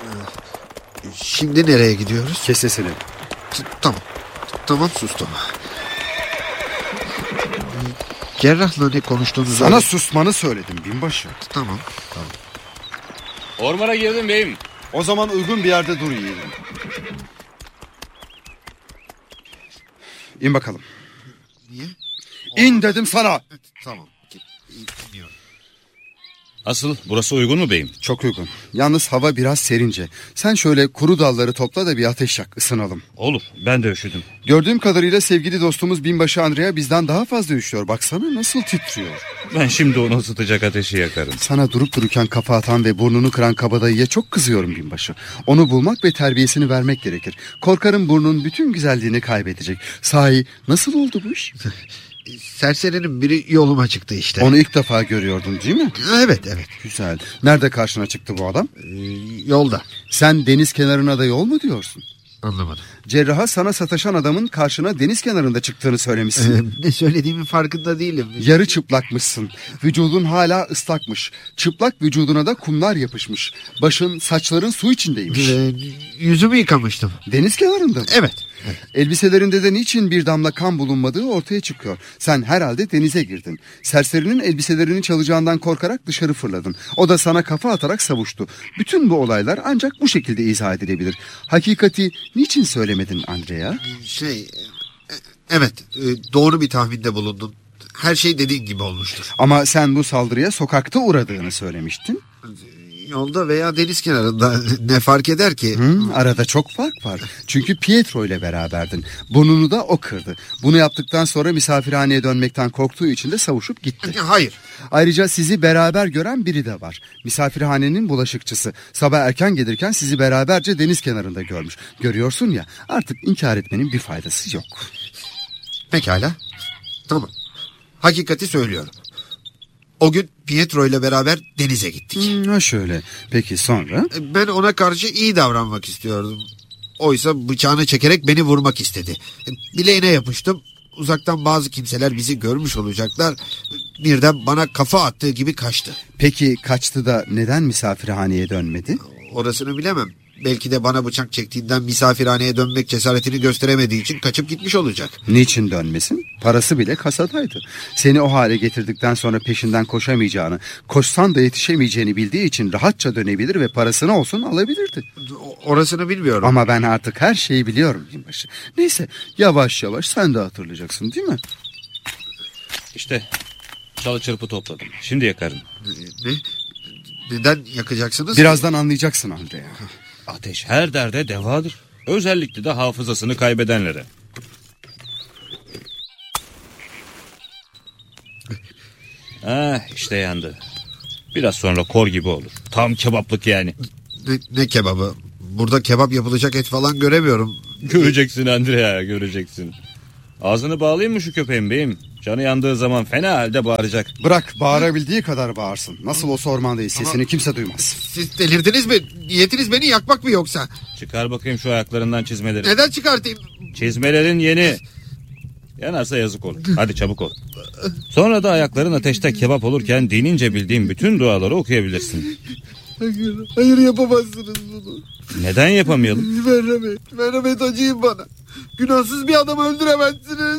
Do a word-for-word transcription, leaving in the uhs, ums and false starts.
Şimdi nereye gidiyoruz? Kes sesini. Tamam. Tamam, sustum. Cerrahla ne konuştuğunuzu... Sana susmanı söyledim binbaşı. Tamam. Tamam. Ormana girdim beyim. O zaman uygun bir yerde dur yiyelim. İn bakalım. Niye? İn dedim sana. Tamam. İniyorum. Asıl burası uygun mu beyim? Çok uygun. Yalnız hava biraz serince. Sen şöyle kuru dalları topla da bir ateş yak, ısınalım. Olur, ben de üşüdüm. Gördüğüm kadarıyla sevgili dostumuz binbaşı Andrea bizden daha fazla üşüyor. Baksana nasıl titriyor. Ben şimdi onu ısıtacak ateşi yakarım. Sana durup dururken kafa atan ve burnunu kıran kabadayıya çok kızıyorum binbaşı. Onu bulmak ve terbiyesini vermek gerekir. Korkarım burnun bütün güzelliğini kaybedecek. Sahi nasıl oldu bu iş? Serserinin biri yoluma çıktı işte. Onu ilk defa görüyordun değil mi? Evet evet. Güzel. Nerede karşına çıktı bu adam? Ee, yolda. Sen deniz kenarına da yol mu diyorsun? Anlamadım. Cerraha sana sataşan adamın karşına deniz kenarında çıktığını söylemişsin. Ee, ne söylediğimin farkında değilim. Yarı çıplakmışsın. Vücudun hala ıslakmış. Çıplak vücuduna da kumlar yapışmış. Başın, saçların su içindeymiş. Ee, yüzümü yıkamıştım. Deniz kenarında mı? Evet. Elbiselerinde de niçin bir damla kan bulunmadığı ortaya çıkıyor. Sen herhalde denize girdin. Serserinin elbiselerini çalacağından korkarak dışarı fırladın. O da sana kafa atarak savuştu. Bütün bu olaylar ancak bu şekilde izah edilebilir. Hakikati niçin söylemedin Andrea? Şey... Evet, doğru bir tahminde bulundun. Her şey dediğin gibi olmuştur. Ama sen bu saldırıya sokakta uğradığını söylemiştin. Yolda veya deniz kenarında ne fark eder ki? Hı, arada çok fark var. Çünkü Pietro ile beraberdin. Burnunu da o kırdı. Bunu yaptıktan sonra misafirhaneye dönmekten korktuğu için de savuşup gitti. Hayır. Ayrıca sizi beraber gören biri de var. Misafirhanenin bulaşıkçısı. Sabah erken gelirken sizi beraberce deniz kenarında görmüş. Görüyorsun ya, artık inkar etmenin bir faydası yok. Pekala. Tamam. Hakikati söylüyorum. O gün Pietro ile beraber denize gittik. Hmm, ha şöyle. Peki sonra? Ben ona karşı iyi davranmak istiyordum. Oysa bıçağını çekerek beni vurmak istedi. Bileğine yapıştım. Uzaktan bazı kimseler bizi görmüş olacaklar. Birden bana kafa attığı gibi kaçtı. Peki kaçtı da neden misafirhaneye dönmedi? Orasını bilemem. Belki de bana bıçak çektiğinden misafirhaneye dönmek cesaretini gösteremediği için kaçıp gitmiş olacak. Niçin dönmesin? Parası bile kasadaydı. Seni o hale getirdikten sonra peşinden koşamayacağını, koşsan da yetişemeyeceğini bildiği için rahatça dönebilir ve parasını olsun alabilirdi. Orasını bilmiyorum. Ama ben artık her şeyi biliyorum binbaşı. Neyse, yavaş yavaş sen de hatırlayacaksın değil mi? İşte çalı çırpı topladım. Şimdi yakarım. Ne? Neden yakacaksınız? Birazdan anlayacaksın Andrea. Ateş her derde devadır. Özellikle de hafızasını kaybedenlere. Ah işte yandı. Biraz sonra kor gibi olur. Tam kebaplık yani. Ne, ne kebabı? Burada kebap yapılacak et falan göremiyorum. Göreceksin Andrea, göreceksin. Ağzını bağlayayım mı şu köpeğin beyim? Canı yandığı zaman fena halde bağıracak. Bırak, bağırabildiği kadar bağırsın. Nasıl olsa ormandayız, sesini Ama kimse duymaz. Siz delirdiniz mi? Niyetiniz beni yakmak mı yoksa? Çıkar bakayım şu ayaklarından çizmeleri. Neden çıkartayım? Çizmelerin yeni. Yanarsa yazık olur. Hadi çabuk ol. Sonra da ayakların ateşte kebap olurken dinince bildiğin bütün duaları okuyabilirsin. Hayır, hayır yapamazsınız bunu. Neden yapamayalım? Merhamet, merhamet acıyın bana. Günahsız bir adamı öldüremezsiniz.